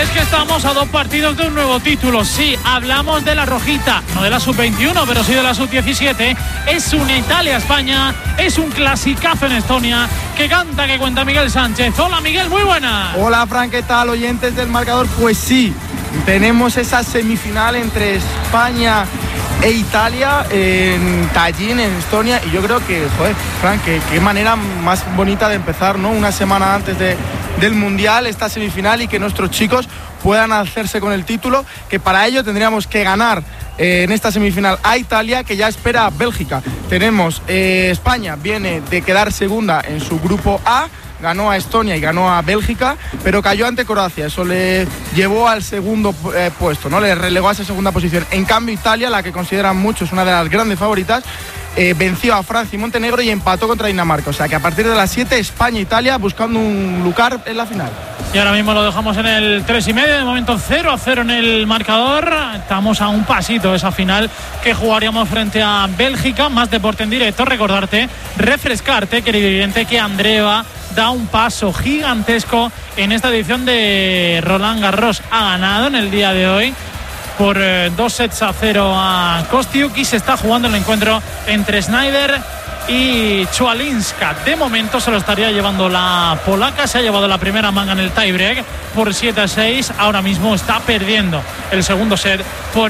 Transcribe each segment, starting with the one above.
es que estamos a 2 partidos de un nuevo título. Sí, hablamos de la rojita, no de la sub-21, pero sí de la sub-17. Es una Italia-España, es un clasicazo en Estonia. Que canta, que cuenta Miguel Sánchez. Hola Miguel, muy buena. Hola Fran, ¿qué tal, oyentes del marcador? Pues sí, tenemos esa semifinal entre España e Italia en Tallinn, en Estonia, y yo creo que, Fran, qué manera más bonita de empezar, ¿no? Una semana antes del Mundial, esta semifinal, y que nuestros chicos puedan hacerse con el título, que para ello tendríamos que ganar en esta semifinal a Italia, que ya espera a Bélgica. Tenemos España, viene de quedar segunda en su grupo A, ganó a Estonia y ganó a Bélgica, pero cayó ante Croacia. Eso le llevó al segundo puesto, ¿no? Le relegó a esa segunda posición. En cambio, Italia, la que consideran muchos una de las grandes favoritas, venció a Francia y Montenegro y empató contra Dinamarca. O sea que a partir de las 7, España e Italia buscando un lugar en la final. Y ahora mismo lo dejamos en el 3,5. De momento 0-0 en el marcador. Estamos a un pasito de esa final que jugaríamos frente a Bélgica. Más deporte en directo. Recordarte, refrescarte, querido oyente, que Andreeva da un paso gigantesco en esta edición de Roland Garros. Ha ganado en el día de hoy por 2-0 a Kostiuk, y se está jugando el encuentro entre Snyder y Chwalinska. De momento se lo estaría llevando la polaca. Se ha llevado la primera manga en el tiebreak por 7-6. Ahora mismo está perdiendo el segundo set por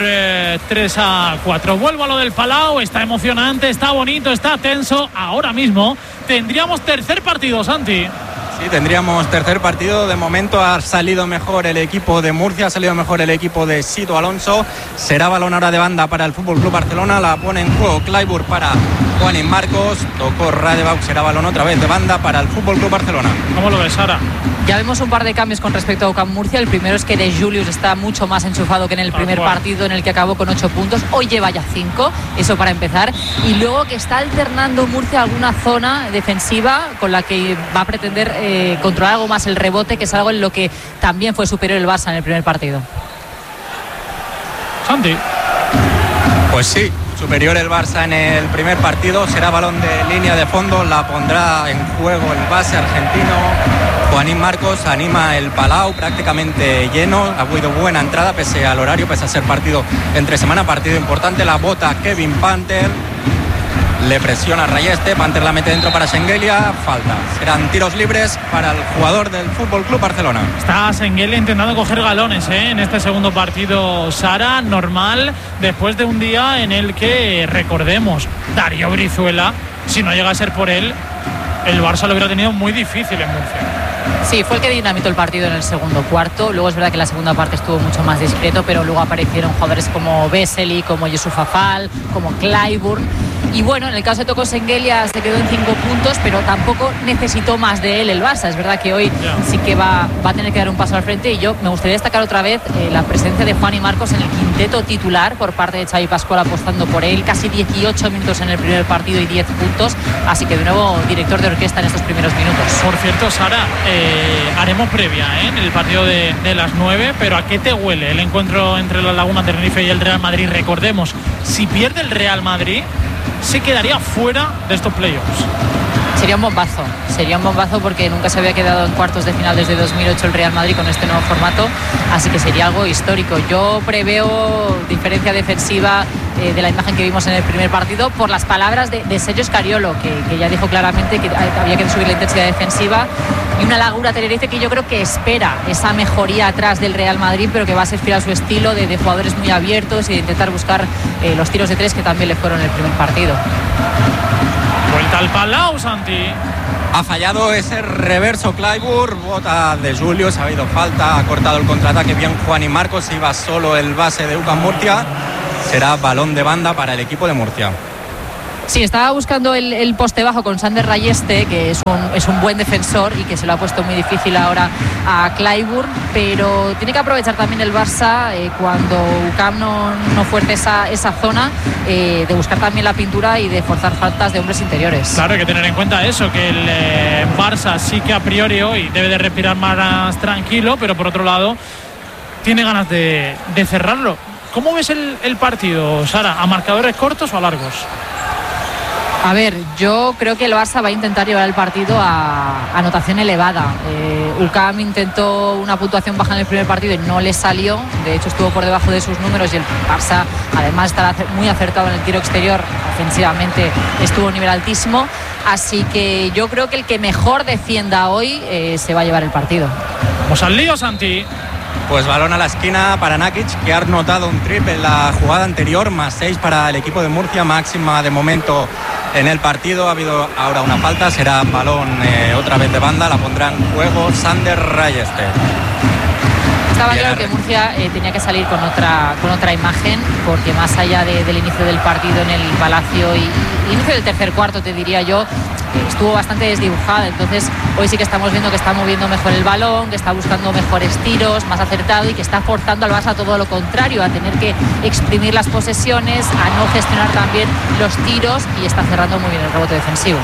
3-4. Vuelvo a lo del Palau. Está emocionante, está bonito, está tenso. Ahora mismo tendríamos tercer partido, Santi. Sí, tendríamos tercer partido. De momento ha salido mejor el equipo de Murcia, ha salido mejor el equipo de Sito Alonso. Será balón ahora de banda para el FC Barcelona. La pone en juego Clayburgh para Juanín Marcos. Tocó Radebach, será balón otra vez de banda para el FC Barcelona. ¿Cómo lo ves, Sara? Ya vemos un par de cambios con respecto a UCAM Murcia. El primero es que De Julius está mucho más enchufado que en el primer partido, en el que acabó con 8 puntos. Hoy lleva ya 5, eso para empezar. Y luego que está alternando Murcia alguna zona defensiva con la que va a pretender controlar algo más el rebote, que es algo en lo que también fue superior el Barça en el primer partido. Santi. Pues sí, superior el Barça en el primer partido. Será balón de línea de fondo. La pondrá en juego el base argentino Juanín Marcos. Anima el Palau prácticamente lleno. Ha habido buena entrada pese al horario, pese a ser partido entre semana, partido importante. La bota Kevin Panter. Le presiona Rayeste, Panter la mete dentro para Schengelia, falta. Serán tiros libres para el jugador del FC Barcelona. Está Schengelia intentando coger galones en este segundo partido, Sara, normal, después de un día en el que, recordemos, Darío Brizuela, si no llega a ser por él, el Barça lo hubiera tenido muy difícil en Murcia. Sí, fue el que dinamitó el partido en el segundo cuarto. Luego es verdad que la segunda parte estuvo mucho más discreto, pero luego aparecieron jugadores como Vesely, como Yusuf Afal, como Clayburgh. Y bueno, en el caso de Toko Schengelia se quedó en 5 puntos, pero tampoco necesitó más de él el Barça. Es verdad que hoy sí que va a tener que dar un paso al frente, y yo me gustaría destacar otra vez la presencia de Juanín Marcos en el quinteto titular por parte de Xavi Pascual, apostando por él. Casi 18 minutos en el primer partido y 10 puntos. Así que de nuevo director de orquesta en estos primeros minutos. Por cierto, Sara, haremos previa en el partido de las 9, pero ¿a qué te huele el encuentro entre la Laguna Tenerife y el Real Madrid? Recordemos, si pierde el Real Madrid, se quedaría fuera de estos playoffs. Sería un bombazo porque nunca se había quedado en cuartos de final desde 2008 el Real Madrid con este nuevo formato, así que sería algo histórico. Yo preveo diferencia defensiva de la imagen que vimos en el primer partido, por las palabras de Sergio Scariolo, que ya dijo claramente que había que subir la intensidad defensiva, y una Laguna Tenerife que yo creo que espera esa mejoría atrás del Real Madrid, pero que va a ser fiel a su estilo de jugadores muy abiertos y de intentar buscar los tiros de tres que también le fueron en el primer partido. Vuelta al Palau, Santi. Ha fallado ese reverso Clayburgh, bota de Julius, ha habido falta, ha cortado el contraataque bien Juanín Marcos, iba solo el base de UCAM Murcia. Será balón de banda para el equipo de Murcia. Sí, estaba buscando el poste bajo con Sander Rayeste, que es un buen defensor y que se lo ha puesto muy difícil ahora a Clayburgh, pero tiene que aprovechar también el Barça cuando UCAM no fuerce esa zona, de buscar también la pintura y de forzar faltas de hombres interiores. Claro, hay que tener en cuenta eso, que el Barça sí que a priori hoy debe de respirar más tranquilo, pero por otro lado tiene ganas de cerrarlo. ¿Cómo ves el partido, Sara? ¿A marcadores cortos o a largos? A ver, yo creo que el Barça va a intentar llevar el partido a anotación elevada. Ulcam intentó una puntuación baja en el primer partido y no le salió. De hecho, estuvo por debajo de sus números y el Barça, además, estará muy acertado en el tiro exterior. Ofensivamente estuvo a un nivel altísimo. Así que yo creo que el que mejor defienda hoy se va a llevar el partido. Vamos al lío, Santi. Pues balón a la esquina para Nakic, que ha anotado un triple en la jugada anterior, más 6 para el equipo de Murcia, máxima de momento en el partido. Ha habido ahora una falta, será balón otra vez de banda, la pondrá en juego Sander Rayeste. Estaba claro que Murcia tenía que salir con otra imagen, porque más allá del inicio del partido en el Palacio y inicio del tercer cuarto, te diría yo, estuvo bastante desdibujada. Entonces hoy sí que estamos viendo que está moviendo mejor el balón, que está buscando mejores tiros, más acertado, y que está forzando al Barça todo lo contrario, a tener que exprimir las posesiones, a no gestionar también los tiros, y está cerrando muy bien el rebote defensivo.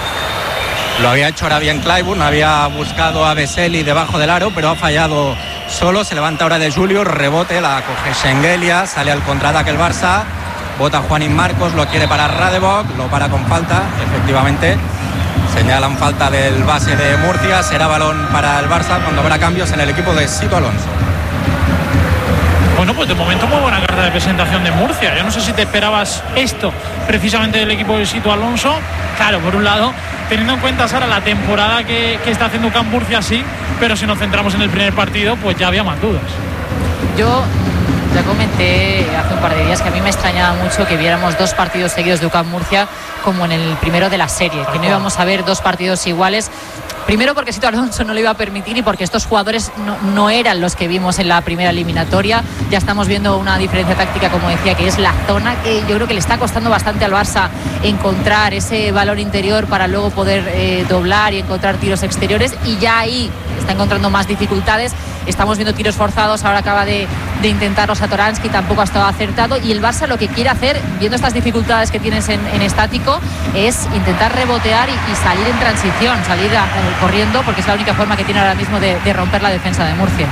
Lo había hecho ahora bien Clyburn, había buscado a Vesely debajo del aro, pero ha fallado solo. Se levanta ahora de Julio, rebote, la coge Schengelia, sale al contraataque el Barça, bota Juanín Marcos, lo quiere para Radebok, lo para con falta, efectivamente. Señalan falta del base de Murcia, será balón para el Barça cuando habrá cambios en el equipo de Sito Alonso. Bueno, pues de momento muy buena carta de presentación de Murcia. Yo no sé si te esperabas esto precisamente del equipo de Sito Alonso. Claro, por un lado, teniendo en cuenta, Sara, la temporada que está haciendo UCAM Murcia, sí, pero si nos centramos en el primer partido, pues ya había más dudas. Yo ya comenté hace un par de días que a mí me extrañaba mucho que viéramos 2 partidos seguidos de UCAM Murcia como en el primero de la serie, que no íbamos a ver 2 partidos iguales. Primero porque Sito Alonso no lo iba a permitir, y porque estos jugadores no eran los que vimos en la primera eliminatoria. Ya estamos viendo una diferencia táctica, como decía, que es la zona, que yo creo que le está costando bastante al Barça encontrar ese valor interior para luego poder doblar y encontrar tiros exteriores, y ya ahí está encontrando más dificultades. Estamos viendo tiros forzados, ahora acaba de intentarlo Satoransky, tampoco ha estado acertado, y el Barça lo que quiere hacer, viendo estas dificultades que tienes en estático, es intentar rebotear y salir en transición, salir corriendo, porque es la única forma que tiene ahora mismo de romper la defensa de Murcia.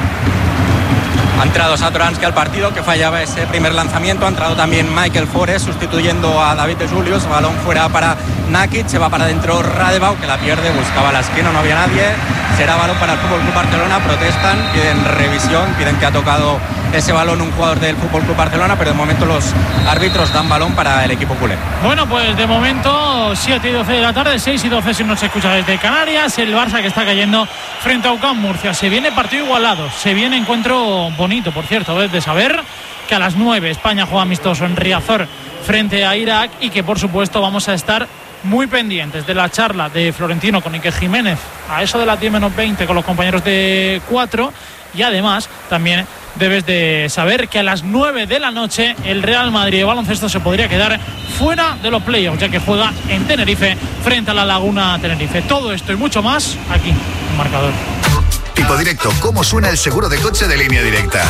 Ha entrado Satoransky al partido, que fallaba ese primer lanzamiento. Ha entrado también Michael Forest sustituyendo a David de Julius. Balón fuera para Nakic, se va para adentro Radebau, que la pierde, buscaba la esquina, no había nadie. Será balón para el FC Barcelona. Protestan, piden revisión, piden que ha tocado ese balón un jugador del FC Barcelona, pero de momento los árbitros dan balón para el equipo culé. Bueno, pues de momento 7:12 de la tarde, 6:12 si nos escucha desde Canarias. El Barça que está cayendo frente a UCAM Murcia. Se viene partido igualado, se viene encuentro bonito, por cierto, de saber que a las 9 España juega amistoso en Riazor frente a Irak, y que por supuesto vamos a estar muy pendientes de la charla de Florentino con Iker Jiménez a eso de las 10:20 con los compañeros de 4, y además también debes de saber que a las 9 de la noche el Real Madrid de baloncesto se podría quedar fuera de los playoffs, ya que juega en Tenerife frente a la Laguna Tenerife. Todo esto y mucho más aquí en Marcador. Tipo Directo, ¿cómo suena el seguro de coche de Línea Directa?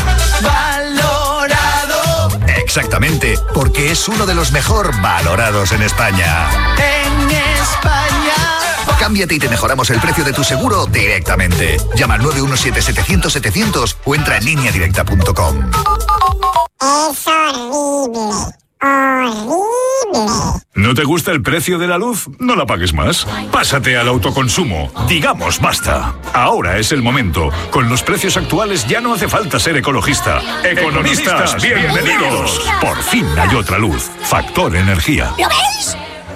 Valorado. Exactamente, porque es uno de los mejor valorados en España. En España. Cámbiate y te mejoramos el precio de tu seguro directamente. Llama al 917-700-700 o entra en lineadirecta.com. Es horrible. Horrible. ¿No te gusta el precio de la luz? No la pagues más. Pásate al autoconsumo. Digamos basta. Ahora es el momento. Con los precios actuales ya no hace falta ser ecologista. Economistas, bienvenidos. Por fin hay otra luz. Factor Energía. ¿Lo veis?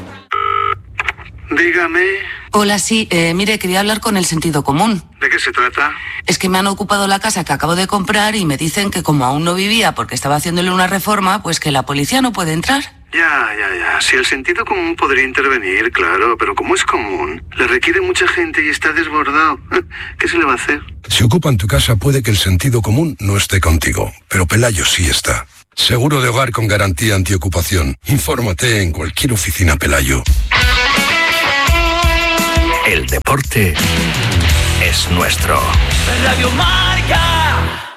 Dígame. Hola, sí, mire, quería hablar con el sentido común. ¿De qué se trata? Es que me han ocupado la casa que acabo de comprar y me dicen que como aún no vivía porque estaba haciéndole una reforma, pues que la policía no puede entrar. Ya. Si el sentido común podría intervenir, claro, pero como es común, le requiere mucha gente y está desbordado. ¿Qué se le va a hacer? Si ocupan tu casa puede que el sentido común no esté contigo, pero Pelayo sí está. Seguro de hogar con garantía antiocupación. Infórmate en cualquier oficina Pelayo. El deporte es nuestro. Radio Marca.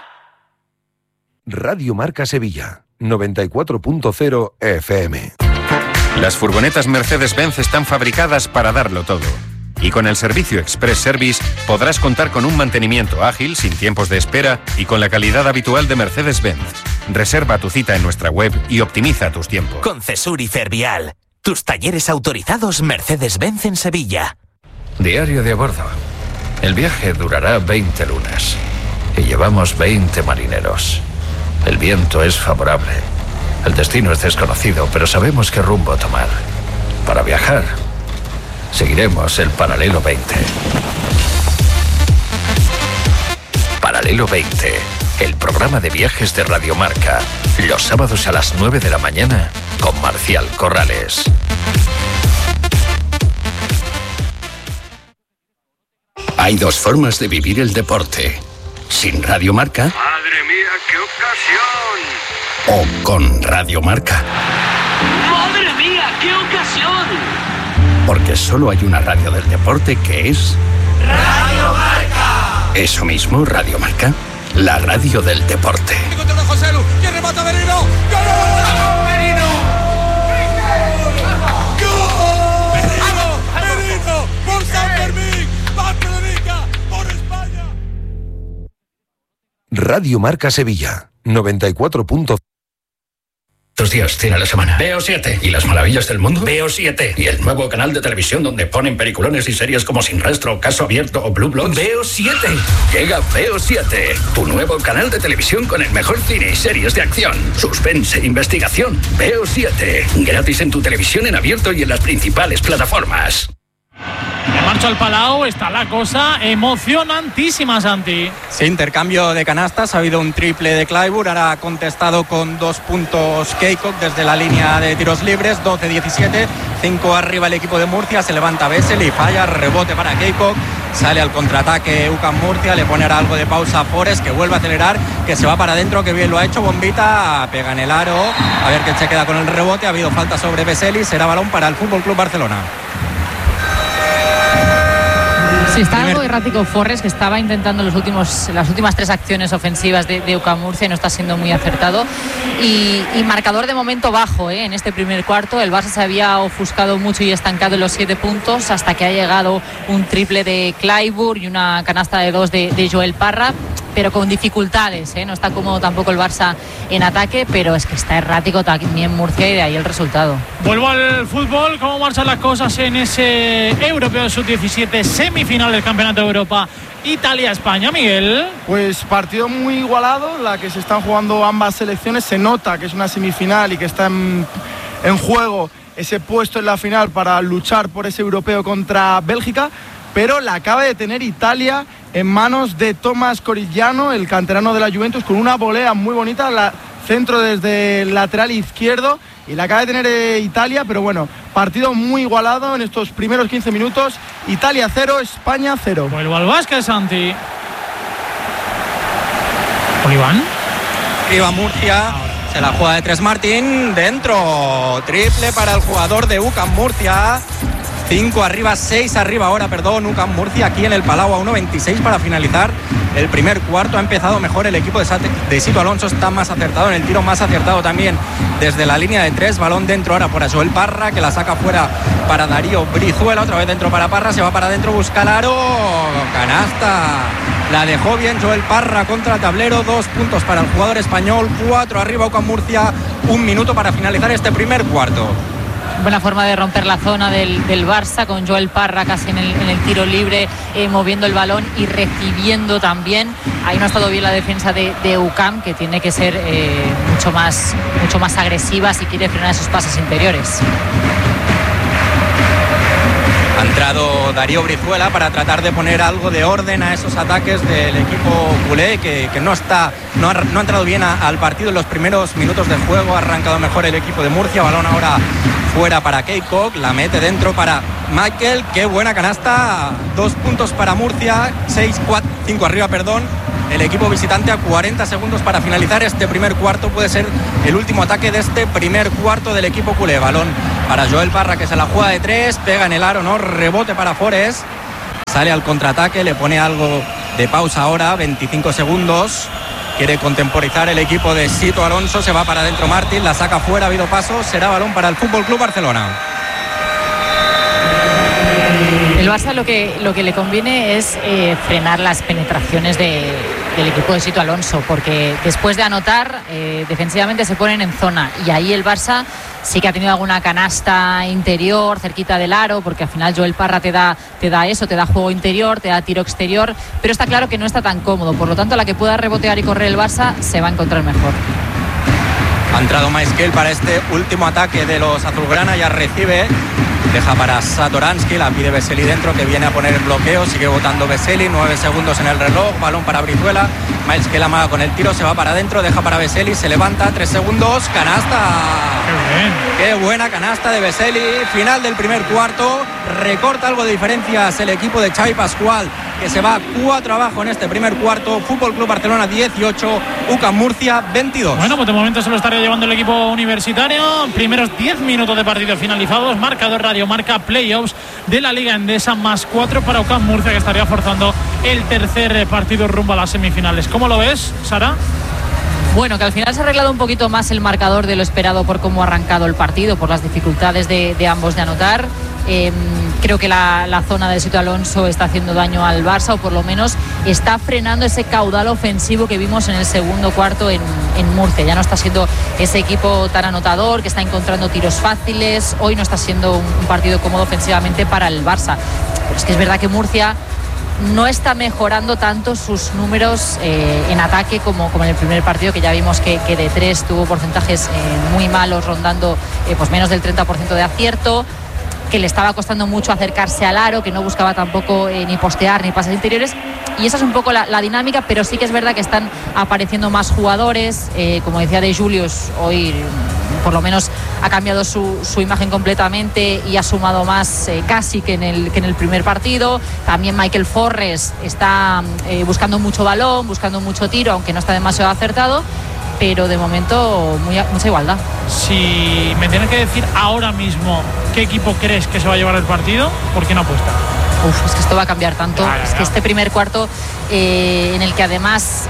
Radio Marca Sevilla, 94.0 FM. Las furgonetas Mercedes-Benz están fabricadas para darlo todo. Y con el servicio Express Service podrás contar con un mantenimiento ágil, sin tiempos de espera y con la calidad habitual de Mercedes-Benz. Reserva tu cita en nuestra web y optimiza tus tiempos. Con Cesur y Fervial. tus talleres autorizados Mercedes-Benz en Sevilla. Diario de a bordo. El viaje durará 20 lunas y llevamos 20 marineros. El viento es favorable. El destino es desconocido, pero sabemos qué rumbo tomar. Para viajar, seguiremos el Paralelo 20. Paralelo 20, el programa de viajes de Radiomarca. Los sábados a las 9 de la mañana con Marcial Corrales. Hay dos formas de vivir el deporte. Sin Radiomarca. ¡Madre mía, qué ocasión! O con Radiomarca. ¡Madre mía, qué ocasión! Porque solo hay una radio del deporte que es... ¡Radio Marca! Eso mismo, Radiomarca. La radio del deporte. ¡Que remata Merino! ¡Gol! ¡Merino! ¡Gol! ¡Merino! ¡Por San Fermín! ¡Barcelona! ¡Por España! Radio Marca Sevilla, 94.0. 2 días tiene la semana. Veo 7. ¿Y las maravillas del mundo? Veo 7. ¿Y el nuevo canal de televisión donde ponen peliculones y series como Sin Rastro, Caso Abierto o Blue Bloods? Veo 7. Llega Veo 7. Tu nuevo canal de televisión con el mejor cine y series de acción, suspense, investigación. Veo 7. Gratis en tu televisión en abierto y en las principales plataformas. Me marcho al Palau, está la cosa emocionantísima, Santi. Sí, intercambio de canastas, ha habido un triple de Clyburn, ahora ha contestado con 2 puntos Keikok desde la línea de tiros libres, 12-17, 5 arriba el equipo de Murcia, se levanta Bessel y falla, rebote para Keikok, sale al contraataque UCAM Murcia, le pone ahora algo de pausa a Forest, que vuelve a acelerar, que se va para adentro, que bien lo ha hecho, Bombita, pega en el aro, a ver quién se queda con el rebote, ha habido falta sobre Bessel y será balón para el Fútbol Club Barcelona. Sí, está algo errático Forres, que estaba intentando las últimas 3 acciones ofensivas de UCAM Murcia y no está siendo muy acertado. Y marcador de momento bajo en este primer cuarto. El Barça se había ofuscado mucho y estancado en los 7 puntos hasta que ha llegado un triple de Clyburn y una canasta de 2 de Joel Parra, pero con dificultades, no está cómodo tampoco el Barça en ataque, pero es que está errático también Murcia y de ahí el resultado. Vuelvo al fútbol, cómo marchan las cosas en ese Europeo Sub-17 semifinal del Campeonato de Europa, Italia-España, Miguel. Pues partido muy igualado, la que se están jugando ambas selecciones, se nota que es una semifinal y que está en juego ese puesto en la final para luchar por ese europeo contra Bélgica, pero la acaba de tener Italia en manos de Tomás Corigliano, el canterano de la Juventus, con una volea muy bonita, centro desde el lateral izquierdo, y la acaba de tener Italia, pero bueno, partido muy igualado en estos primeros 15 minutos, Italia 0, España 0. Vuelvo al básquet, Santi. ¿Con Iván? Iba Murcia, se la juega de 3 Martín, dentro, triple para el jugador de UCAM Murcia. 5 arriba, 6 arriba ahora, UCAM Murcia aquí en el Palau a 1.26 para finalizar el primer cuarto. Ha empezado mejor el equipo de Sito Alonso, está más acertado en el tiro, más acertado también desde la línea de 3, balón dentro ahora para Joel Parra, que la saca fuera para Darío Brizuela, otra vez dentro para Parra, se va para adentro, busca el aro, canasta, la dejó bien Joel Parra contra el tablero, 2 puntos para el jugador español, 4 arriba UCAM Murcia, 1 minuto para finalizar este primer cuarto. Buena forma de romper la zona del Barça, con Joel Parra casi en el tiro libre, moviendo el balón y recibiendo también. Ahí no ha estado bien la defensa de UCAM, que tiene que ser mucho más agresiva si quiere frenar esos pases interiores. Ha entrado Darío Brizuela para tratar de poner algo de orden a esos ataques del equipo culé, que no ha entrado bien al partido en los primeros minutos del juego. Ha arrancado mejor el equipo de Murcia, balón ahora fuera para Keikok, la mete dentro para Michael, qué buena canasta, 2 puntos para Murcia, 5 arriba, el equipo visitante a 40 segundos para finalizar este primer cuarto. Puede ser el último ataque de este primer cuarto del equipo culé. Balón para Joel Parra, que se la juega de 3, pega en el aro, no, rebote para Forest, sale al contraataque, le pone algo de pausa ahora, 25 segundos. Quiere contemporizar el equipo de Sito Alonso, se va para adentro Martín, la saca fuera, ha habido paso, será balón para el Fútbol Club Barcelona. El Barça lo que le conviene es frenar las penetraciones de del equipo de Sito Alonso, porque después de anotar, defensivamente se ponen en zona, y ahí el Barça sí que ha tenido alguna canasta interior cerquita del aro, porque al final Joel Parra te da eso, te da juego interior, te da tiro exterior, pero está claro que no está tan cómodo, por lo tanto la que pueda rebotear y correr el Barça se va a encontrar mejor. Ha entrado Maiskel para este último ataque de los azulgrana, ya recibe, deja para Satoransky, la pide Vesely dentro, que viene a poner el bloqueo, sigue votando Vesely, 9 segundos en el reloj, balón para Brizuela, Maiskel amaga con el tiro, se va para adentro, deja para Vesely, se levanta, 3 segundos, canasta. Qué buena canasta de Vesely, final del primer cuarto, recorta algo de diferencias el equipo de Xavi Pascual, que se va 4 abajo en este primer cuarto. Fútbol Club Barcelona 18, UCAM Murcia 22. Bueno, pues de momento se lo estaría llevando el equipo universitario. Primeros 10 minutos de partido finalizados, marcador Radio Marca, playoffs de la Liga Endesa, +4 para UCAM Murcia, que estaría forzando el tercer partido rumbo a las semifinales. ¿Cómo lo ves, Sara? Bueno, que al final se ha arreglado un poquito más el marcador de lo esperado por cómo ha arrancado el partido, por las dificultades de ambos de anotar. Creo que la zona de Sito Alonso está haciendo daño al Barça, o por lo menos está frenando ese caudal ofensivo que vimos en el segundo cuarto en Murcia. Ya no está siendo ese equipo tan anotador, que está encontrando tiros fáciles. Hoy no está siendo un partido cómodo ofensivamente para el Barça. Pero es que es verdad que Murcia no está mejorando tanto sus números en ataque como en el primer partido, que ya vimos que de 3 tuvo porcentajes muy malos, rondando pues menos del 30% de acierto, que le estaba costando mucho acercarse al aro, que no buscaba tampoco ni postear ni pases interiores, y esa es un poco la dinámica. Pero sí que es verdad que están apareciendo más jugadores, como decía De Julius, hoy por lo menos ha cambiado su imagen completamente y ha sumado más casi que en el primer partido. También Michael Forres está buscando mucho balón, buscando mucho tiro, aunque no está demasiado acertado, pero de momento mucha igualdad. Si me tienes que decir ahora mismo qué equipo crees que se va a llevar el partido, ¿por qué no apuesta? Es que esto va a cambiar tanto. Es que este primer cuarto, en el que además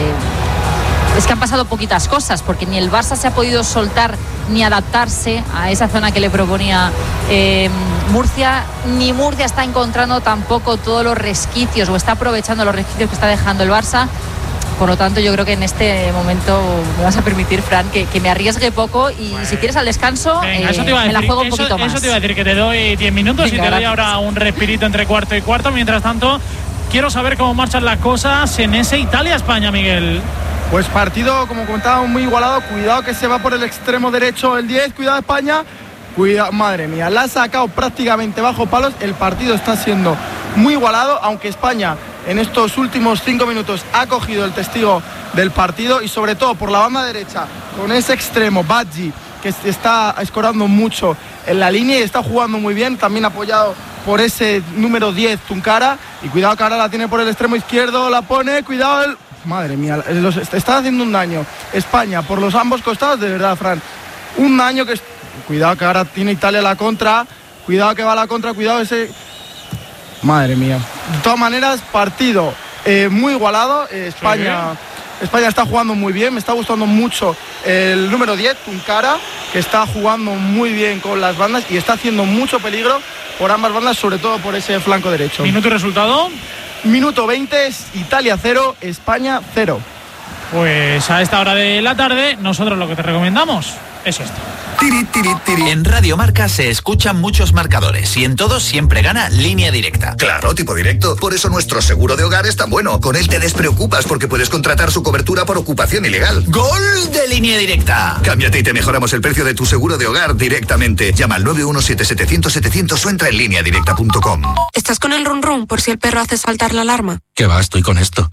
es que han pasado poquitas cosas, porque ni el Barça se ha podido soltar ni adaptarse a esa zona que le proponía Murcia, ni Murcia está encontrando tampoco todos los resquicios, o está aprovechando los resquicios que está dejando el Barça. Por lo tanto, yo creo que en este momento me vas a permitir, Fran, que me arriesgue poco, y si quieres al descanso, me la juego un poquito más. Eso te iba a decir, que te doy 10 minutos. Venga, y te doy ahora un respirito entre cuarto y cuarto. Mientras tanto, quiero saber cómo marchan las cosas en ese Italia-España, Miguel. Pues partido, como comentábamos, muy igualado. Cuidado que se va por el extremo derecho el 10. Cuidado España. Cuidado, madre mía, la ha sacado prácticamente bajo palos. El partido está siendo muy igualado, aunque España en estos últimos 5 minutos ha cogido el testigo del partido, y sobre todo por la banda derecha, con ese extremo Badji, que está escorando mucho en la línea y está jugando muy bien, también apoyado por ese número 10 Tunkara, y cuidado que ahora la tiene por el extremo izquierdo, la pone, cuidado, madre mía, está haciendo un daño España por los ambos costados, de verdad, Fran, un daño que cuidado que ahora tiene Italia la contra, cuidado que va a la contra, cuidado ese... Madre mía. De todas maneras, partido muy igualado. España está jugando muy bien. Me está gustando mucho el número 10, Tunkara, que está jugando muy bien con las bandas y está haciendo mucho peligro por ambas bandas, sobre todo por ese flanco derecho. ¿Minuto y resultado? Minuto 20, Italia 0, España 0. Pues a esta hora de la tarde, nosotros lo que te recomendamos es esto. En Radio Marca se escuchan muchos marcadores y en todos siempre gana Línea Directa. Claro, tipo directo. Por eso nuestro seguro de hogar es tan bueno. Con él te despreocupas porque puedes contratar su cobertura por ocupación ilegal. ¡Gol de Línea Directa! Cámbiate y te mejoramos el precio de tu seguro de hogar directamente. Llama al 917-700-700 o entra en lineadirecta.com. ¿Estás con el run run por si el perro hace saltar la alarma? ¿Qué va? Estoy con esto.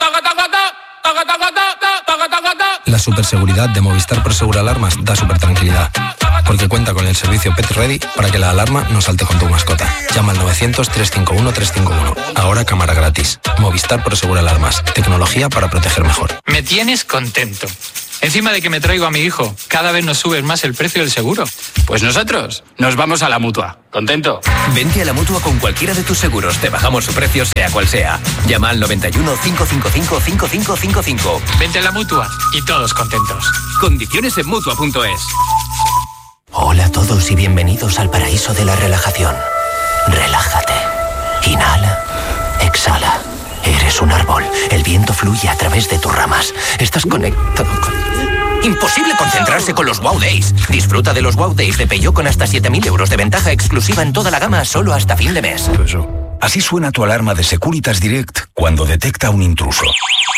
La superseguridad de Movistar Prosegur Alarmas da super tranquilidad, porque cuenta con el servicio Pet Ready para que la alarma no salte con tu mascota. Llama al 900-351-351. Ahora cámara gratis. Movistar Prosegur Alarmas. Tecnología para proteger mejor. Me tienes contento. Encima de que me traigo a mi hijo, cada vez nos subes más el precio del seguro. Pues nosotros nos vamos a la Mutua. ¿Contento? Vente a la Mutua con cualquiera de tus seguros. Te bajamos su precio sea cual sea. Llama al 91 555 5555. Vente a la Mutua y todos contentos. Condiciones en Mutua.es. Hola a todos y bienvenidos al paraíso de la relajación. Relájate. Inhala. Exhala. Eres un árbol. El viento fluye a través de tus ramas. Estás conectado con... Imposible concentrarse con los Wow Days. Disfruta de los Wow Days de Peugeot con hasta 7.000 euros de ventaja exclusiva en toda la gama solo hasta fin de mes. Así suena tu alarma de Securitas Direct cuando detecta un intruso.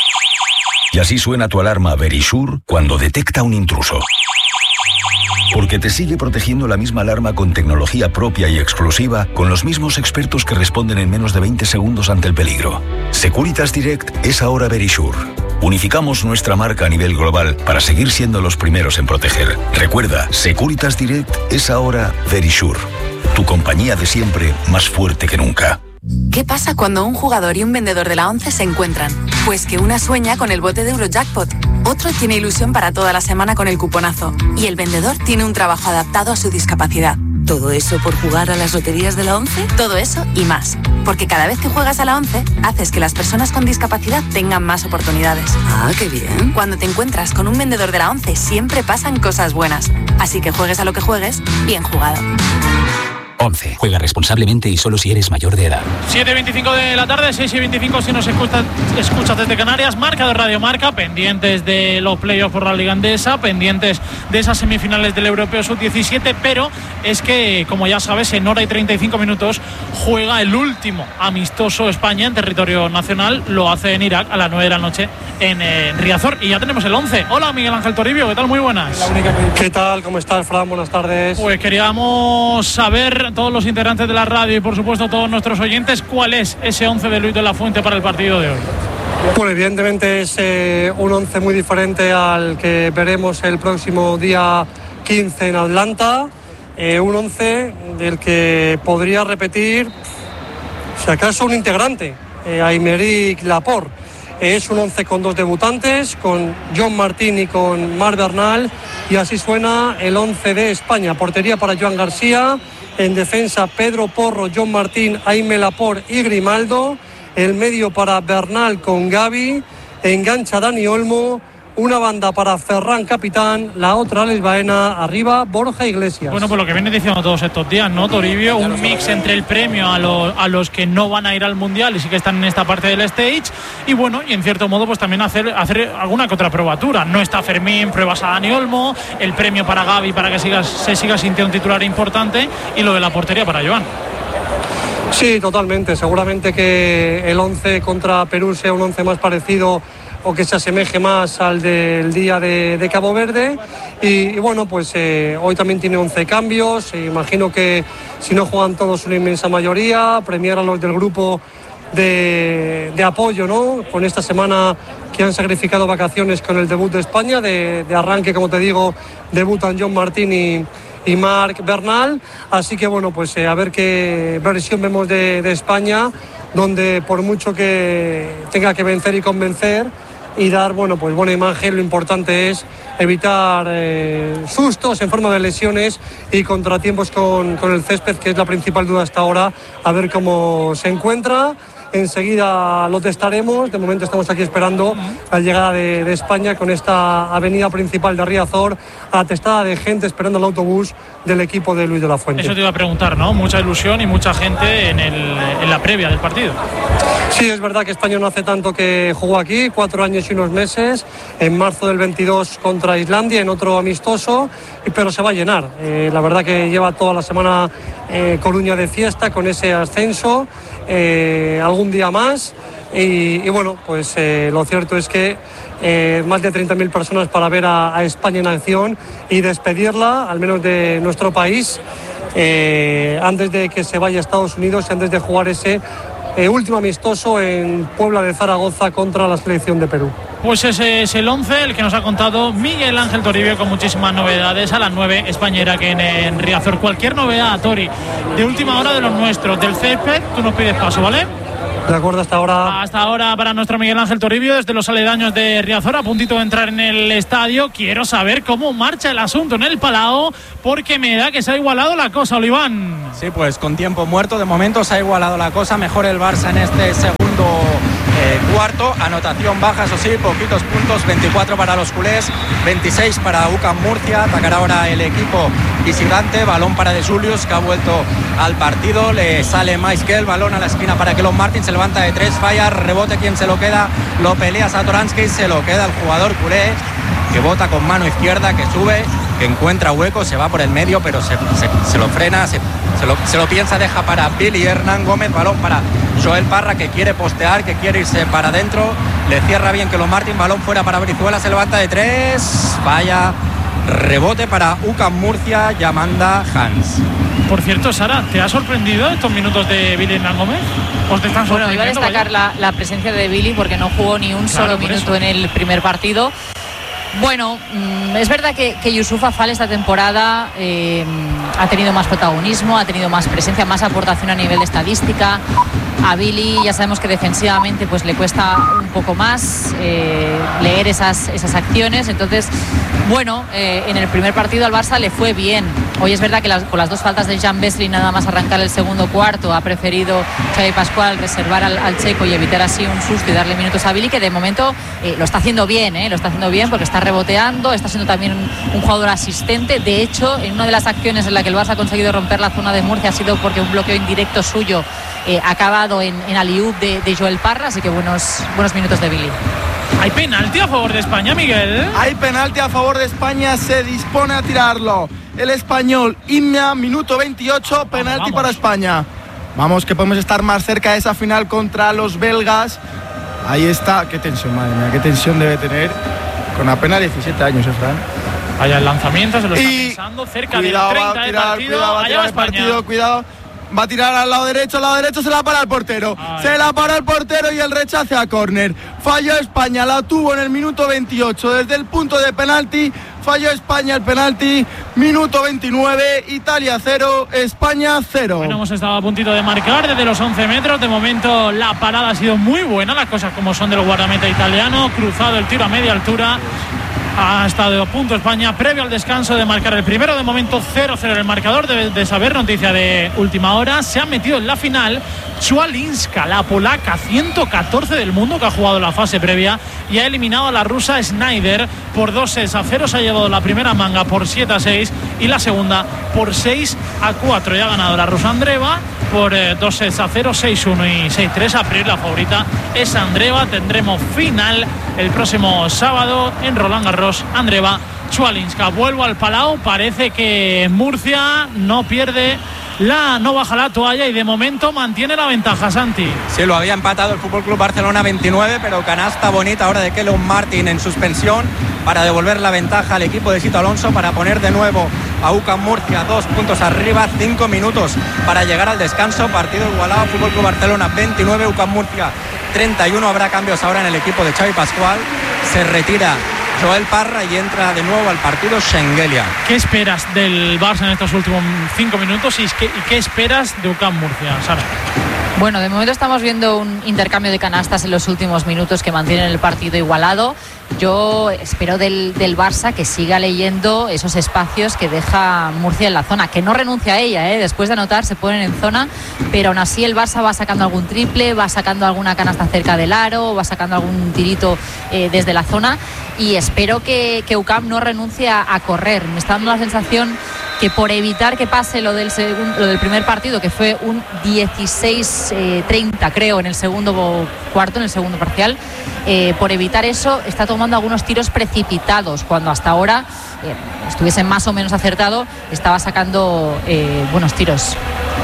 Y así suena tu alarma Verisure cuando detecta un intruso. Porque te sigue protegiendo la misma alarma con tecnología propia y exclusiva, con los mismos expertos que responden en menos de 20 segundos ante el peligro. Securitas Direct es ahora Verisure. Unificamos nuestra marca a nivel global para seguir siendo los primeros en proteger. Recuerda, Securitas Direct es ahora Verisure. Tu compañía de siempre más fuerte que nunca. ¿Qué pasa cuando un jugador y un vendedor de la 11 se encuentran? Pues que una sueña con el bote de Eurojackpot, otro tiene ilusión para toda la semana con el cuponazo y el vendedor tiene un trabajo adaptado a su discapacidad. ¿Todo eso por jugar a las loterías de la 11? Todo eso y más. Porque cada vez que juegas a la 11, haces que las personas con discapacidad tengan más oportunidades. Ah, qué bien. Cuando te encuentras con un vendedor de la 11, siempre pasan cosas buenas. Así que juegues a lo que juegues, bien jugado. 11. Juega responsablemente y solo si eres mayor de edad. 7:25 de la tarde, 6:25 si nos escuchas desde Canarias. Marca de Radio Marca, pendientes de los playoffs por la Liga Endesa, pendientes de esas semifinales del Europeo Sub-17, pero es que, como ya sabes, en hora y 35 minutos juega el último amistoso España en territorio nacional. Lo hace en Irak a las 9 de la noche en Riazor. Y ya tenemos el 11. Hola, Miguel Ángel Toribio, ¿qué tal? Muy buenas. ¿Qué tal? ¿Cómo estás, Fran? Buenas tardes. Pues queríamos saber, todos los integrantes de la radio y por supuesto todos nuestros oyentes, ¿cuál es ese 11 de Luis de la Fuente para el partido de hoy? Pues evidentemente es un 11 muy diferente al que veremos el próximo día 15 en Atlanta. Un 11 del que podría repetir, si acaso, un integrante, Aymeric Laporte. Es un 11 con dos debutantes, con John Martín y con Marc Bernal, y así suena el 11 de España. Portería para Joan García. En defensa, Pedro Porro, John Martín, Aimé Laporte y Grimaldo. El medio para Bernal con Gavi. Engancha Dani Olmo. Una banda para Ferran Capitán. La otra, Alex Baena. Arriba, Borja Iglesias. Bueno, pues lo que viene diciendo todos estos días, ¿no, Toribio? Un mix entre el premio a los que no van a ir al Mundial y sí que están en esta parte del stage. Y bueno, y en cierto modo, pues también hacer alguna que otra probatura. No está Fermín, pruebas a Dani Olmo. El premio para Gavi para que se siga sintiendo un titular importante. Y lo de la portería para Joan. Sí, totalmente. Seguramente que el 11 contra Perú sea un 11 más parecido o que se asemeje más al del día de Cabo Verde. Y bueno, pues hoy también tiene 11 cambios. Imagino que si no juegan todos una inmensa mayoría, premiar a los del grupo de apoyo, ¿no? Con esta semana que han sacrificado vacaciones con el debut de España. De arranque, como te digo, debutan John Martín y Marc Bernal. Así que bueno, pues a ver qué versión vemos de España, donde por mucho que tenga que vencer y convencer y dar, bueno, pues buena imagen, lo importante es evitar sustos en forma de lesiones y contratiempos con el césped, que es la principal duda hasta ahora, a ver cómo se encuentra. Enseguida lo testaremos. De momento estamos aquí esperando la llegada de España con esta avenida principal de Riazor atestada de gente esperando el autobús del equipo de Luis de la Fuente. Eso te iba a preguntar, ¿no? Mucha ilusión y mucha gente en la previa del partido. Sí, es verdad que España no hace tanto que jugó aquí, 4 años y unos meses, en marzo del 22 contra Islandia, en otro amistoso, pero se va a llenar. La verdad que lleva toda la semana Coruña de fiesta con ese ascenso, algún día más. Y bueno, pues lo cierto es que más de 30.000 personas para ver a España en acción y despedirla, al menos de nuestro país, antes de que se vaya a Estados Unidos y antes de jugar ese último amistoso en Puebla de Zaragoza contra la selección de Perú. Pues ese es el 11, el que nos ha contado Miguel Ángel Toribio, con muchísimas novedades. A las 9, España-Irak en Riazor. Cualquier novedad, Tori, de última hora de los nuestros, del césped, tú nos pides paso, ¿vale? De acuerdo, hasta ahora. Hasta ahora para nuestro Miguel Ángel Toribio, desde los aledaños de Riazor, a puntito de entrar en el estadio. Quiero saber cómo marcha el asunto en el Palau, porque me da que se ha igualado la cosa, Oliván. Sí, pues con tiempo muerto, de momento se ha igualado la cosa. Mejor el Barça en este segundo cuarto. Anotación baja, eso sí, poquitos puntos, 24 para los culés, 26 para UCAM Murcia. Atacará ahora el equipo visitante. Balón para De Julius, que ha vuelto al partido. Le sale Maiskel, balón a la esquina para Kelon Martin, se levanta de 3, falla, rebote, quien se lo queda, lo pelea Satoransky, se lo queda el jugador culé, que bota con mano izquierda, que sube, que encuentra hueco, se va por el medio, pero se lo frena, se lo piensa, deja para Billy Hernán Gómez, balón para Joel Parra, que quiere postear, que quiere irse para adentro, le cierra bien Kelon Martin, balón fuera para Brizuela, se levanta de 3, falla, rebote para UCAM Murcia, Yamanda Hans. Por cierto, Sara, ¿te ha sorprendido estos minutos de Billy Hernán Gómez? ¿O te están sorprendiendo? Bueno, iba a destacar la presencia de Billy porque no jugó ni un solo minuto en el primer partido. Bueno, es verdad que Yusuf Afal esta temporada ha tenido más protagonismo, ha tenido más presencia, más aportación a nivel de estadística. A Billy ya sabemos que defensivamente pues le cuesta un poco más leer esas acciones. Entonces, bueno, en el primer partido al Barça le fue bien. Hoy es verdad que con las dos faltas de Jan Vesely nada más arrancar el segundo cuarto ha preferido Xavi Pascual reservar al checo y evitar así un susto y darle minutos a Billy, que de momento lo está haciendo bien, porque está reboteando, está siendo también un jugador asistente. De hecho, en una de las acciones en la que el Barça ha conseguido romper la zona de Murcia ha sido porque un bloqueo indirecto suyo ha acabado en alley-oop de Joel Parra, así que buenos minutos de Billy. Hay penalti a favor de España, Miguel. Hay penalti a favor de España, se dispone a tirarlo el español Imia, minuto 28, penalti para España. Vamos, que podemos estar más cerca de esa final contra los belgas. Ahí está, qué tensión, madre mía, qué tensión debe tener con apenas 17 años, Fran. Allá el lanzamiento, se lo está pensando, cerca del 30 del partido. Allá va España. Cuidado. Va a tirar al lado derecho, se la para el portero. Se la para el portero y el rechace a córner. Falló España, la tuvo en el minuto 28 desde el punto de penalti. Falló España el penalti, minuto 29, Italia 0, España 0. Bueno, hemos estado a puntito de marcar desde los 11 metros. De momento la parada ha sido muy buena, las cosas como son del guardameta italiano. Cruzado el tiro a media altura. Ha estado a punto España previo al descanso de marcar el primero. De momento 0-0 el marcador. De saber, noticia de última hora, se ha metido en la final Chualinska, la polaca 114 del mundo, que ha jugado la fase previa y ha eliminado a la rusa Schneider por 2-6-0. Se ha llevado la primera manga por 7-6 y la segunda por 6-4. Y ha ganado la rusa Andreeva por 2-6-0, 6-1 y 6-3. A priori la favorita es Andreeva. Tendremos final el próximo sábado en Roland Garros. Andreeva, Chualinska. Vuelvo al Palau. Parece que Murcia no baja la toalla y de momento mantiene la ventaja, Santi. Sí, lo había empatado el FC Barcelona 29, pero canasta bonita ahora de Kelon Martin en suspensión para devolver la ventaja al equipo de Sito Alonso, para poner de nuevo a UCAM Murcia 2 puntos arriba, 5 minutos para llegar al descanso. Partido igualado, FC Barcelona 29, UCAM Murcia 31. Habrá cambios ahora en el equipo de Xavi Pascual. Se retira Joel Parra y entra de nuevo al partido Schengelia. ¿Qué esperas del Barça en estos últimos 5 minutos y qué esperas de UCAM Murcia, Sara? Bueno, de momento estamos viendo un intercambio de canastas en los últimos minutos que mantienen el partido igualado. Yo espero del Barça que siga leyendo esos espacios que deja Murcia en la zona, que no renuncia a ella, después de anotar se ponen en zona, pero aún así el Barça va sacando algún triple, va sacando alguna canasta cerca del aro, va sacando algún tirito desde la zona, y espero que UCAM no renuncie a correr. Me está dando la sensación que por evitar que pase lo del primer partido, que fue un 16-30 creo en el segundo cuarto, en el segundo parcial, por evitar eso está tomando algunos tiros precipitados, cuando hasta ahora estuviesen más o menos acertado, estaba sacando buenos tiros.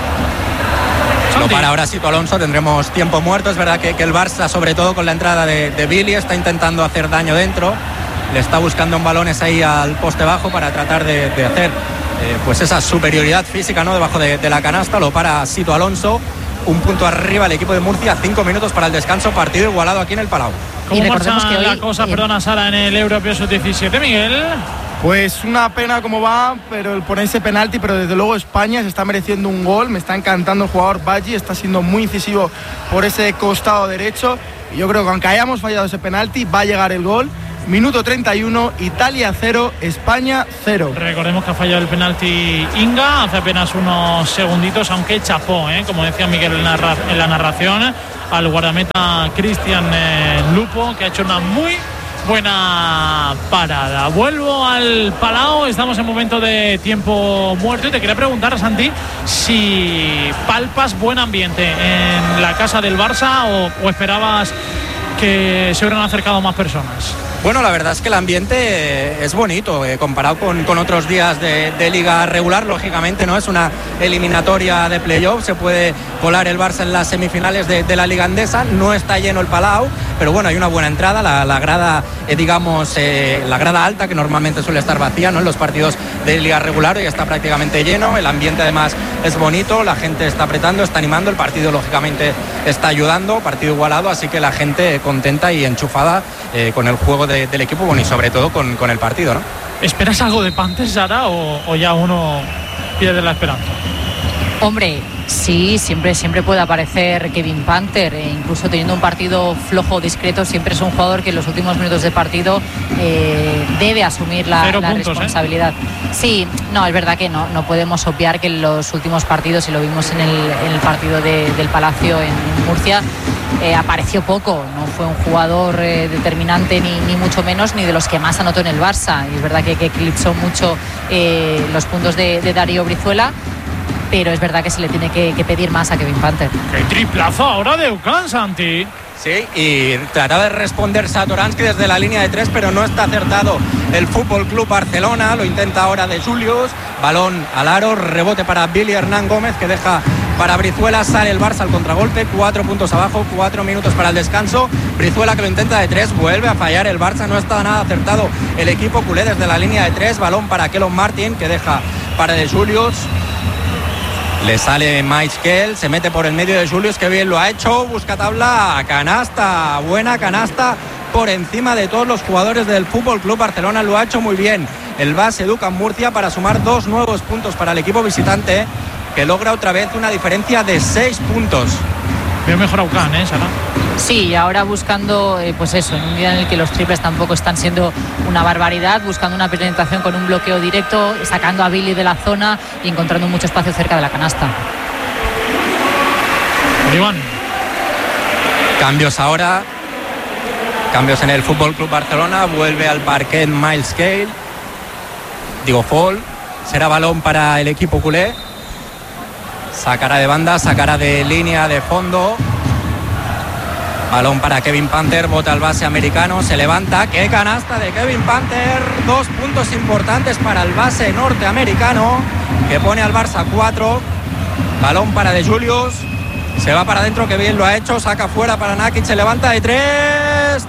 Lo para ahora Sito Alonso, tendremos tiempo muerto. Es verdad que el Barça, sobre todo con la entrada de Billy, está intentando hacer daño dentro, le está buscando en balones ahí al poste bajo para tratar de hacer pues esa superioridad física, ¿no?, debajo de la canasta. Lo para Sito Alonso, un punto arriba el equipo de Murcia, 5 minutos para el descanso, partido igualado aquí en el Palau. ¿Cómo marcha que hoy, la cosa, perdona Sara, en el Europeo Sub-17, Miguel? Pues una pena cómo va, pero el ponerse penalti, pero desde luego España se está mereciendo un gol. Me está encantando el jugador Baggi, está siendo muy incisivo por ese costado derecho. Y yo creo que aunque hayamos fallado ese penalti, va a llegar el gol. Minuto 31, Italia 0, España 0. Recordemos que ha fallado el penalti Inga hace apenas unos segunditos, aunque chapó, como decía Miguel en la narración. al guardameta Cristian Lupo, que ha hecho una muy buena parada. Vuelvo al Palau, estamos en momento de tiempo muerto y te quería preguntar, Santi, si palpas buen ambiente en la casa del Barça o esperabas que se hubieran acercado más personas. Bueno, la verdad es que el ambiente es bonito, comparado con otros días de liga regular, lógicamente, ¿no? Es una eliminatoria de playoff, se puede colar el Barça en las semifinales de la Liga Endesa, no está lleno el Palau, pero bueno, hay una buena entrada, la grada, la grada alta, que normalmente suele estar vacía, ¿no? En los partidos de liga regular, hoy está prácticamente lleno, el ambiente además es bonito, la gente está apretando, está animando, el partido lógicamente está ayudando, partido igualado, así que la gente contenta y enchufada con el juego del equipo, bueno, y sobre todo con el partido, ¿no? ¿Esperas algo de Panthers, Sara, o ya uno pierde la esperanza? Hombre, sí, siempre puede aparecer Kevin Panther, incluso teniendo un partido flojo o discreto, siempre es un jugador que en los últimos minutos de partido debe asumir la responsabilidad. Sí, no, es verdad que no podemos obviar que en los últimos partidos, y lo vimos en el partido del Palacio en Murcia, apareció poco, no fue un jugador determinante ni mucho menos, ni de los que más anotó en el Barça, y es verdad que eclipsó mucho los puntos de Darío Brizuela, pero es verdad que se le tiene que pedir más a Kevin Panther. ¡Qué triplazo ahora de Ucán, Santi! Sí, y trataba de responder Satoransky desde la línea de 3, pero no está acertado el Fútbol Club Barcelona, lo intenta ahora de Julius, balón al aro, rebote para Billy Hernán Gómez, que deja para Brizuela, sale el Barça al contragolpe, 4 puntos abajo, 4 minutos para el descanso. Brizuela, que lo intenta de 3, vuelve a fallar el Barça, no está nada acertado el equipo culé desde la línea de 3, balón para Kellon Martin, que deja para de Julius. Le sale Mike Kell, se mete por el medio de Julius, que bien lo ha hecho, busca tabla, canasta, buena canasta por encima de todos los jugadores del Fútbol Club Barcelona, lo ha hecho muy bien el base Ducan Murcia para sumar 2 nuevos puntos para el equipo visitante, que logra otra vez una diferencia de 6 puntos. Veo mejor a Ucán, Sara. Sí, y ahora buscando, pues eso, en un día en el que los triples tampoco están siendo una barbaridad, buscando una penetración con un bloqueo directo, sacando a Billy de la zona y encontrando mucho espacio cerca de la canasta. Iván. Cambios ahora, cambios en el Fútbol Club Barcelona, vuelve al parquet Miles Cale, Fall, será balón para el equipo culé, sacará de banda, sacará de línea de fondo. Balón para Kevin Panther, bota al base americano, se levanta, qué canasta de Kevin Panther, 2 puntos importantes para el base norteamericano, que pone al Barça 4, balón para de Julius, se va para adentro, que bien lo ha hecho, saca fuera para Nakic, se levanta de 3,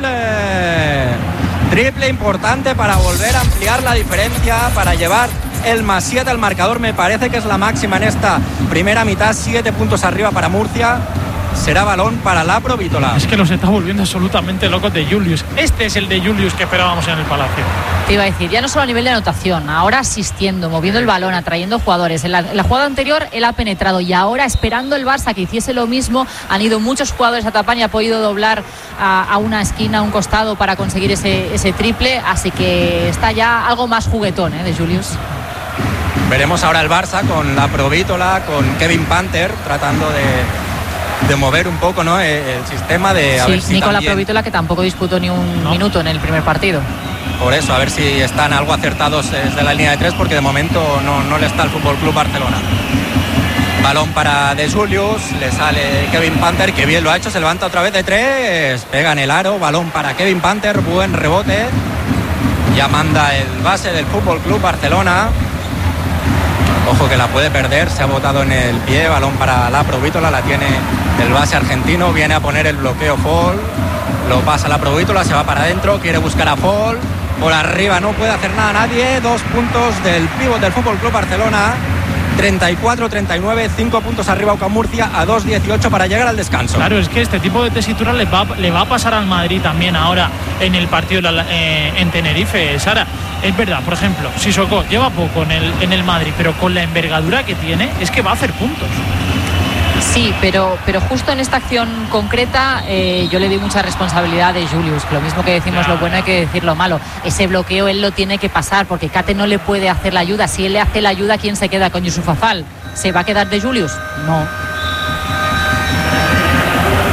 triple importante para volver a ampliar la diferencia, para llevar el +7 al marcador, me parece que es la máxima en esta primera mitad, 7 puntos arriba para Murcia. Será balón para la Provítola. Es que los está volviendo absolutamente locos de Julius. Este es el de Julius que esperábamos en el Palacio. Te iba a decir, ya no solo a nivel de anotación, ahora asistiendo, moviendo el balón, atrayendo jugadores. En la jugada anterior él ha penetrado y ahora, esperando el Barça que hiciese lo mismo, han ido muchos jugadores a tapar y ha podido doblar a una esquina, a un costado para conseguir ese triple. Así que está ya algo más juguetón de Julius. Veremos ahora el Barça con la Provítola, con Kevin Panther, tratando de mover un poco, ¿no?, el sistema de... A ver si Nicola también... Provítola, que tampoco disputó ni un minuto en el primer partido. Por eso, a ver si están algo acertados desde la línea de 3, porque de momento no le está el Fútbol Club Barcelona. Balón para De Julius, le sale Kevin Panther, que bien lo ha hecho, se levanta otra vez de 3, pega en el aro, balón para Kevin Panther, buen rebote. Ya manda el base del Fútbol Club Barcelona. Ojo que la puede perder, se ha botado en el pie, balón para la Provítola, la tiene el base argentino, viene a poner el bloqueo Fall, lo pasa la Provítola, se va para adentro, quiere buscar a Fall, por arriba no puede hacer nada nadie, 2 puntos del pívot del Fútbol Club Barcelona, 34-39, 5 puntos arriba Ucán Murcia, a 2-18 para llegar al descanso. Claro, es que este tipo de tesitura le va a pasar al Madrid también ahora en el partido en Tenerife, Sara. Es verdad, por ejemplo, Sissoko lleva poco en el Madrid, pero con la envergadura que tiene, es que va a hacer puntos. Sí, pero justo en esta acción concreta yo le doy mucha responsabilidad de Julius. Lo mismo que decimos lo bueno hay que decir lo malo. Ese bloqueo él lo tiene que pasar, porque Kate no le puede hacer la ayuda. Si él le hace la ayuda, ¿quién se queda con Yusuf Afal? ¿Se va a quedar de Julius? No.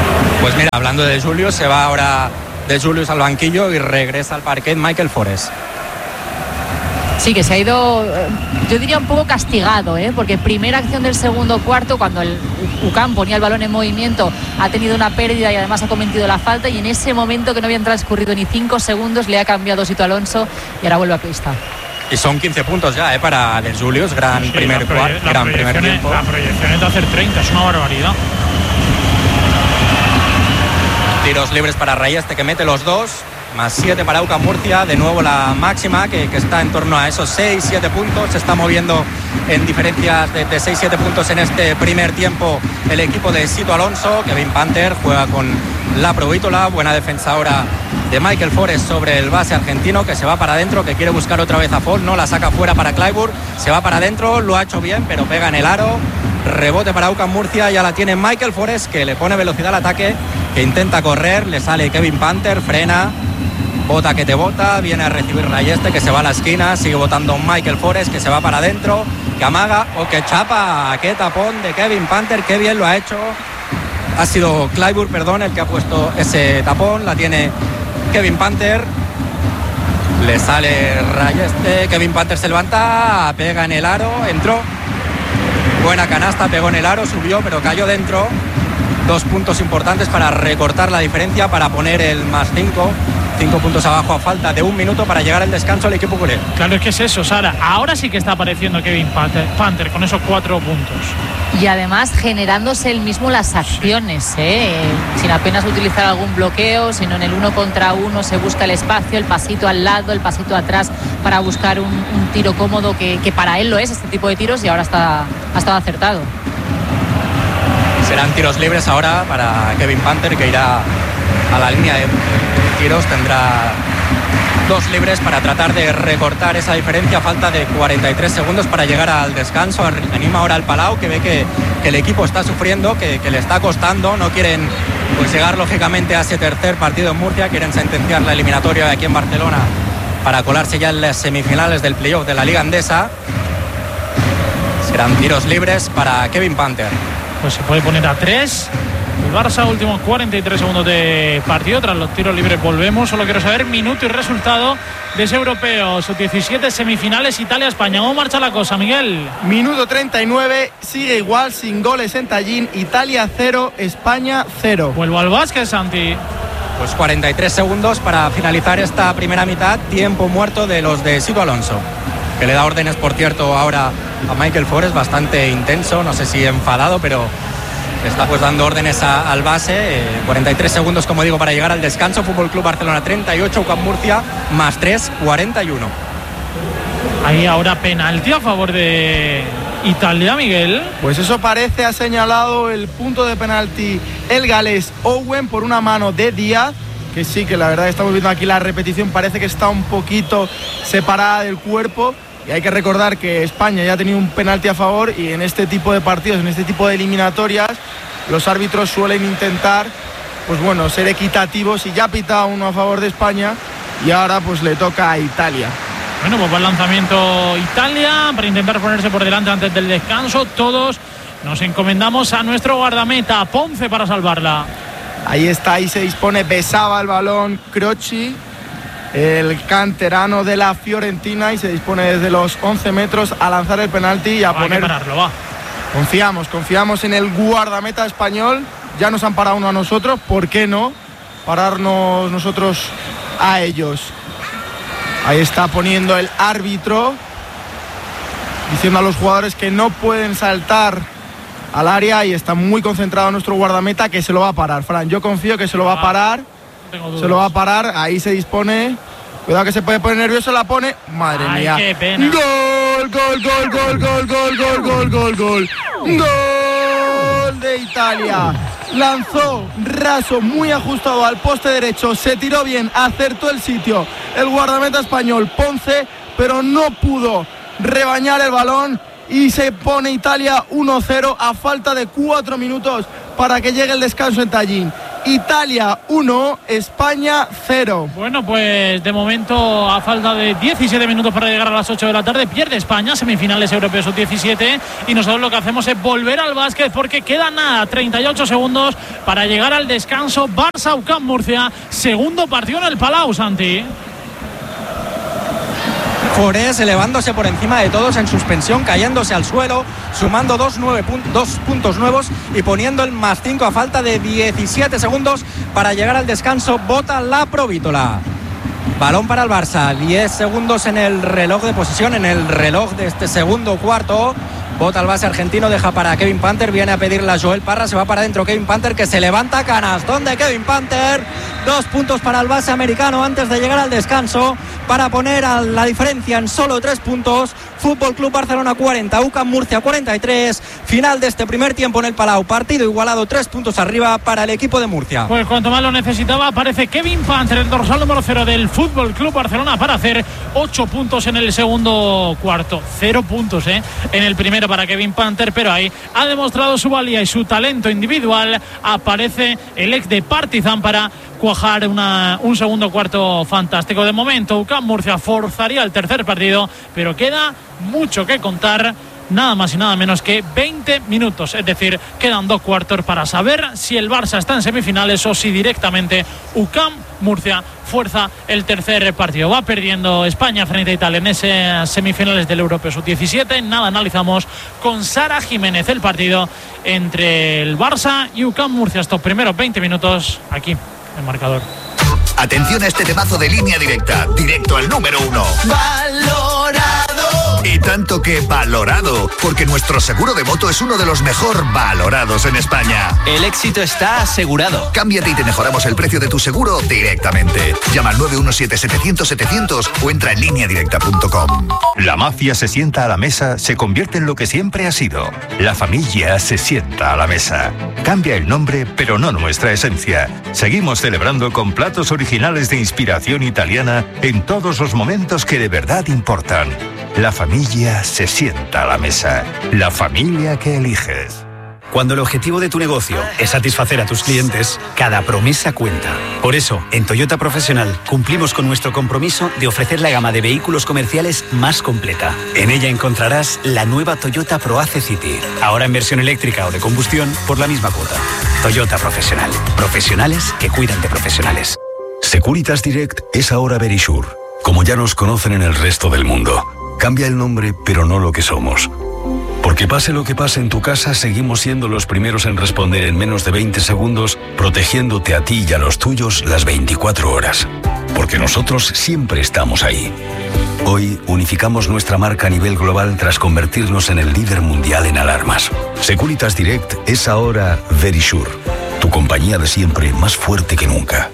Pues mira, hablando de Julius, se va ahora de Julius al banquillo y regresa al parquet Michael Forest. Sí, que se ha ido, yo diría un poco castigado, porque primera acción del segundo cuarto, cuando el UCAM ponía el balón en movimiento, ha tenido una pérdida y además ha cometido la falta, y en ese momento, que no habían transcurrido ni 5 segundos, le ha cambiado Sito Alonso y ahora vuelve a pista. Y son 15 puntos ya para De Julius, gran primer cuarto, gran primer tiempo. La proyección es de hacer 30, es una barbaridad. Tiros libres para Rayeste, que mete los 2, más 7 para UCAM Murcia, de nuevo la máxima, que está en torno a esos 6-7 puntos, se está moviendo en diferencias de 6-7 puntos en este primer tiempo el equipo de Sito Alonso. Kevin Panther juega con la Provítola, buena defensa ahora de Michael Forest sobre el base argentino, que se va para adentro, que quiere buscar otra vez a Fall, no la saca fuera para Clyburn, se va para adentro, lo ha hecho bien, pero pega en el aro. Rebote para UCAM Murcia, ya la tiene Michael Forest, que le pone velocidad al ataque, que intenta correr, le sale Kevin Panther, frena, bota que te bota, viene a recibir Rayeste, que se va a la esquina, sigue botando Michael Forest, que se va para adentro, que amaga o que chapa. Qué tapón de Kevin Panther, qué bien lo ha hecho. Ha sido Clyburn, perdón, el que ha puesto ese tapón, la tiene Kevin Panther. Le sale Rayeste, Kevin Panther se levanta, pega en el aro, entró. Buena canasta, pegó en el aro, subió, pero cayó dentro. 2 puntos importantes para recortar la diferencia, para poner el más 5 puntos abajo a falta de 1 minuto para llegar al descanso al equipo culé. Claro, es que es eso, Sara. Ahora sí que está apareciendo Kevin Panther con esos 4 puntos. Y además generándose él mismo las acciones, sin apenas utilizar algún bloqueo, sino en el 1 contra 1 se busca el espacio, el pasito al lado, el pasito atrás, para buscar un tiro cómodo que para él lo es, este tipo de tiros, y ahora ha estado acertado. Serán tiros libres ahora para Kevin Panther, que irá a la línea de tiros, tendrá 2 libres para tratar de recortar esa diferencia. Falta de 43 segundos para llegar al descanso. Anima ahora al Palau, que ve que el equipo está sufriendo, que le está costando. No quieren llegar lógicamente a ese tercer partido en Murcia, quieren sentenciar la eliminatoria aquí en Barcelona para colarse ya en las semifinales del playoff de la Liga Endesa. Serán tiros libres para Kevin Panther. Pues se puede poner a 3. El Barça, últimos 43 segundos de partido. Tras los tiros libres volvemos. Solo quiero saber minuto y resultado de ese europeo. Sub-17 semifinales Italia-España. ¿Cómo marcha la cosa, Miguel? Minuto 39. Sigue igual, sin goles en Tallín. Italia 0, España 0. Vuelvo al básquet, Santi. Pues 43 segundos para finalizar esta primera mitad. Tiempo muerto de los de Sito Alonso, que le da órdenes, por cierto, ahora a Michael Forest, bastante intenso, no sé si enfadado, pero está pues dando órdenes al base. 43 segundos, como digo, para llegar al descanso. Fútbol Club Barcelona 38, UCAM Murcia más 3, 41. Ahí ahora penalti a favor de Italia, Miguel. Pues eso parece, ha señalado el punto de penalti el galés Owen por una mano de Díaz, que sí, que la verdad estamos viendo aquí la repetición, parece que está un poquito separada del cuerpo. Y hay que recordar que España ya ha tenido un penalti a favor, y en este tipo de partidos, en este tipo de eliminatorias, los árbitros suelen intentar, pues bueno, ser equitativos, y ya ha pitado uno a favor de España y ahora pues le toca a Italia. Bueno, pues va el lanzamiento Italia para intentar ponerse por delante antes del descanso. Todos nos encomendamos a nuestro guardameta Ponce para salvarla. Ahí está, ahí se dispone, besaba el balón Croci, el canterano de la Fiorentina, y se dispone desde los 11 metros a lanzar el penalti y a poner... Hay que pararlo, va. Confiamos en el guardameta español. Ya nos han parado uno a nosotros, ¿por qué no pararnos nosotros a ellos? Ahí está poniendo el árbitro, diciendo a los jugadores que no pueden saltar al área, y está muy concentrado nuestro guardameta, que se lo va a parar, Fran. Yo confío que se lo va a parar. Se lo va a parar, ahí se dispone. Cuidado que se puede poner nervioso, la pone. Madre mía. Qué pena. Gol de Italia. Lanzó raso, muy ajustado al poste derecho. Se tiró bien, acertó el sitio el guardameta español Ponce, pero no pudo rebañar el balón. Y se pone Italia 1-0 a falta de 4 minutos para que llegue el descanso en Tallín. Italia 1, España 0. Bueno, pues de momento, a falta de 17 minutos para llegar a las 8 de la tarde, pierde España, semifinales europeos sub-17, y nosotros lo que hacemos es volver al básquet porque quedan 38 segundos para llegar al descanso. Barça UCAM Murcia, segundo partido en el Palau, Santi. Forés elevándose por encima de todos en suspensión, cayéndose al suelo, sumando dos puntos nuevos y poniendo el +5 a falta de 17 segundos para llegar al descanso. Bota la Provítola. Balón para el Barça, 10 segundos en el reloj de posesión, en el reloj de este segundo cuarto. Bota el base argentino, deja para Kevin Panther, viene a pedirla Joel Parra, se va para adentro Kevin Panther, que se levanta. Canastón de Kevin Panther, 2 puntos para el base americano antes de llegar al descanso, para poner a la diferencia en solo 3 puntos. Fútbol Club Barcelona 40, UCAM Murcia 43. Final de este primer tiempo en el Palau, partido igualado, 3 puntos arriba para el equipo de Murcia. Pues cuanto más lo necesitaba, aparece Kevin Panther, el dorsal número 0 del Fútbol Club Barcelona, para hacer 8 puntos en el segundo cuarto. 0 puntos en el primero para Kevin Panther, pero ahí ha demostrado su valía y su talento individual. Aparece el ex de Partizan para cuajar un segundo cuarto fantástico. De momento, UCAM Murcia forzaría el tercer partido, pero queda mucho que contar. Nada más y nada menos que 20 minutos, es decir, quedan 2 cuartos para saber si el Barça está en semifinales o si directamente UCAM Murcia fuerza el tercer partido. Va perdiendo España frente a Italia en esas semifinales del Europeo Sub-17. Nada, analizamos con Sara Jiménez el partido entre el Barça y UCAM Murcia. Estos primeros 20 minutos aquí en Marcador. Atención a este temazo de Línea Directa, directo al número 1. ¡Valorado! Y tanto que valorado, porque nuestro seguro de moto es uno de los mejor valorados en España. El éxito está asegurado. Cámbiate y te mejoramos el precio de tu seguro directamente. Llama al 917-700-700 o entra en lineadirecta.com. La mafia se sienta a la mesa, se convierte en lo que siempre ha sido. La familia se sienta a la mesa. Cambia el nombre, pero no nuestra esencia. Seguimos celebrando con platos originales de inspiración italiana en todos los momentos que de verdad importan. La familia se sienta a la mesa. La familia que eliges. Cuando el objetivo de tu negocio es satisfacer a tus clientes, cada promesa cuenta. Por eso, en Toyota Profesional cumplimos con nuestro compromiso de ofrecer la gama de vehículos comerciales más completa. En ella encontrarás la nueva Toyota ProAce City, ahora en versión eléctrica o de combustión por la misma cuota. Toyota Profesional. Profesionales que cuidan de profesionales. Securitas Direct es ahora Verisure, como ya nos conocen en el resto del mundo. Cambia el nombre, pero no lo que somos. Porque pase lo que pase en tu casa, seguimos siendo los primeros en responder en menos de 20 segundos, protegiéndote a ti y a los tuyos las 24 horas. Porque nosotros siempre estamos ahí. Hoy unificamos nuestra marca a nivel global tras convertirnos en el líder mundial en alarmas. Securitas Direct es ahora Verisure, tu compañía de siempre más fuerte que nunca.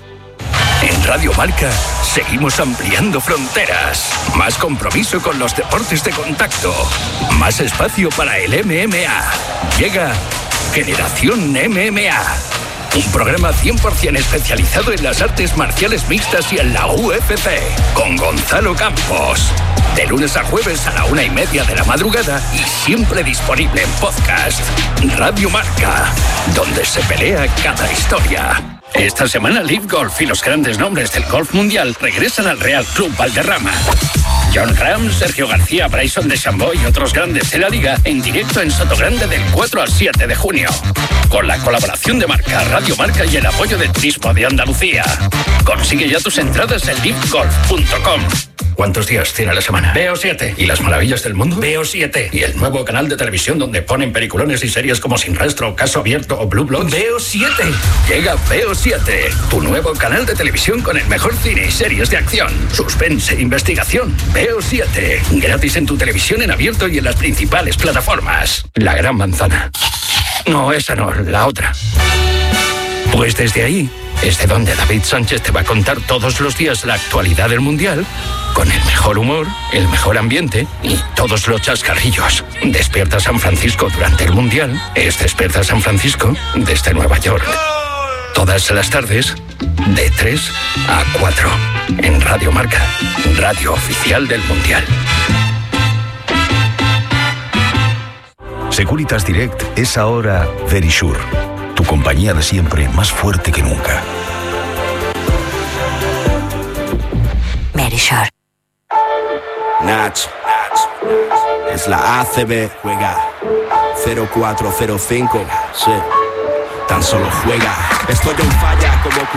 En Radio Marca seguimos ampliando fronteras. Más compromiso con los deportes de contacto. Más espacio para el MMA. Llega Generación MMA. Un programa 100% especializado en las artes marciales mixtas y en la UFC. Con Gonzalo Campos. De lunes a jueves a la 1:30 de la madrugada y siempre disponible en podcast. Radio Marca, donde se pelea cada historia. Esta semana Live Golf y los grandes nombres del golf mundial regresan al Real Club Valderrama. John Ram, Sergio García, Bryson DeChambeau y otros grandes de la liga en directo en Sotogrande del 4 al 7 de junio. Con la colaboración de Marca, Radio Marca y el apoyo de Turismo de Andalucía. Consigue ya tus entradas en livegolf.com. ¿Cuántos días tiene la semana? Veo 7. ¿Y las maravillas del mundo? Veo 7. ¿Y el nuevo canal de televisión donde ponen peliculones y series como Sin Rastro, Caso Abierto o Blue Bloods? Veo 7. Llega Veo 7, tu nuevo canal de televisión con el mejor cine y series de acción, suspense e investigación. Veo 7. Gratis en tu televisión en abierto y en las principales plataformas. La Gran Manzana. No, esa no, la otra. Pues desde ahí es de donde David Sánchez te va a contar todos los días la actualidad del Mundial, con el mejor humor, el mejor ambiente y todos los chascarrillos. Despierta San Francisco durante el Mundial es Despierta San Francisco desde Nueva York. Todas las tardes, de 3 a 4, en Radio Marca, radio oficial del Mundial. Securitas Direct es ahora Verisure, tu compañía de siempre más fuerte que nunca. Verisure. Nach, es la ACB, juega 0405, sí, tan solo juega. Estoy en falla como